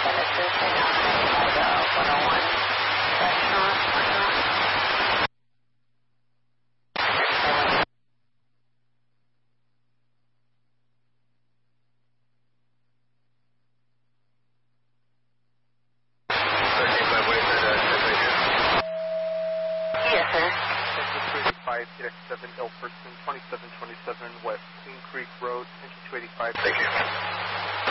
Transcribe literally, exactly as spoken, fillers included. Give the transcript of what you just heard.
seven Elperson, twenty-seven twenty-seven West Queen Creek Road, engine two eighty-five. Thank you.